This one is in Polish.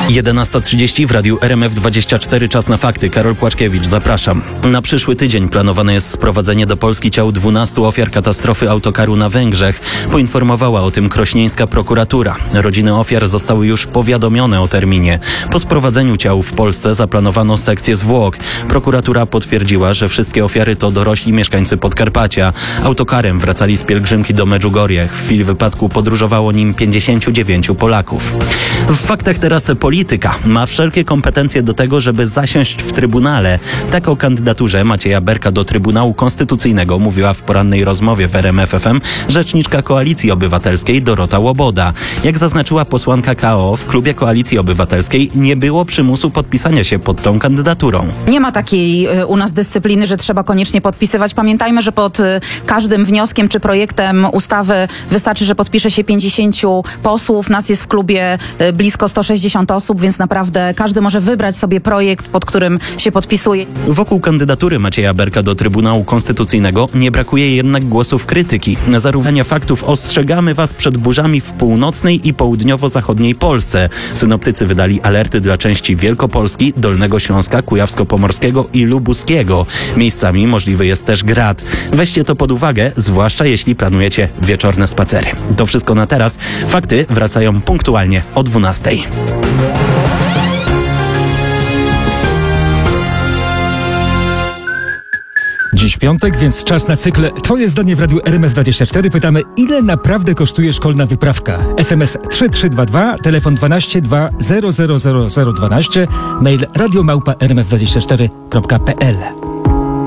11:30 w radiu RMF24. Czas na fakty. Karol Płaczkiewicz, zapraszam. Na przyszły tydzień planowane jest sprowadzenie do Polski ciał 12 ofiar katastrofy autokaru na Węgrzech. Poinformowała o tym krośnieńska prokuratura. Rodziny ofiar zostały już powiadomione o terminie. Po sprowadzeniu ciał w Polsce zaplanowano sekcję zwłok. Prokuratura potwierdziła, że wszystkie ofiary to dorośli mieszkańcy Podkarpacia. Autokarem wracali z pielgrzymki do Medjugorje. W chwili wypadku podróżowało nim 59 Polaków. W faktach teraz polityka. Ma wszelkie kompetencje do tego, żeby zasiąść w Trybunale. Tak o kandydaturze Macieja Berka do Trybunału Konstytucyjnego mówiła w porannej rozmowie w RMF FM rzeczniczka Koalicji Obywatelskiej Dorota Łoboda. Jak zaznaczyła posłanka KO, w klubie Koalicji Obywatelskiej nie było przymusu podpisania się pod tą kandydaturą. Nie ma takiej u nas dyscypliny, że trzeba koniecznie podpisywać. Pamiętajmy, że pod każdym wnioskiem czy projektem ustawy wystarczy, że podpisze się 50 posłów. Nas jest w klubie blisko 160 osób, więc naprawdę każdy może wybrać sobie projekt, pod którym się podpisuje. Wokół kandydatury Macieja Berka do Trybunału Konstytucyjnego nie brakuje jednak głosów krytyki. Za równania faktów ostrzegamy Was przed burzami w północnej i południowo-zachodniej Polsce. Synoptycy wydali alerty dla części Wielkopolski, Dolnego Śląska, Kujawsko-Pomorskiego i Lubuskiego. Miejscami możliwy jest też grad. Weźcie to pod uwagę, zwłaszcza jeśli planujecie wieczorne spacery. To wszystko na teraz. Fakty wracają punktualnie o 12:00. Dziś piątek, więc czas na cykl Twoje zdanie w radiu RMF24. Pytamy, ile naprawdę kosztuje szkolna wyprawka? SMS 3322, telefon 12 2000012, mail radio@rmf24.pl.